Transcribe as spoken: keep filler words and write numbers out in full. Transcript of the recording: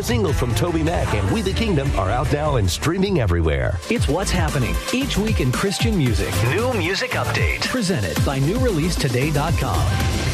single from Toby Mac and We the Kingdom are out now and streaming everywhere. It's what's happening each week in Christian music. New music update. Presented by new release today dot com.